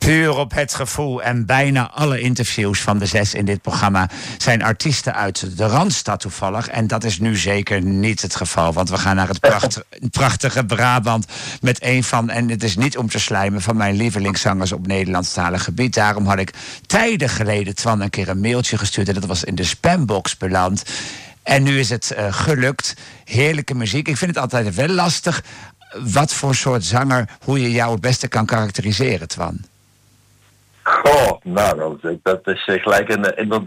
Puur op het gevoel. En bijna alle interviews van de 6 in dit programma zijn artiesten uit de Randstad toevallig. En dat is nu zeker niet het geval. Want we gaan naar het prachtige Brabant met een van, en het is niet om te slijmen, van mijn lievelingszangers op Nederlandstalig gebied. Daarom had ik tijden geleden Twan een keer een mailtje gestuurd. En dat was in de spambox beland. En nu is het gelukt. Heerlijke muziek. Ik vind het altijd wel lastig wat voor soort zanger, hoe je jou het beste kan karakteriseren, Twan. Goh, nou, dat is gelijk een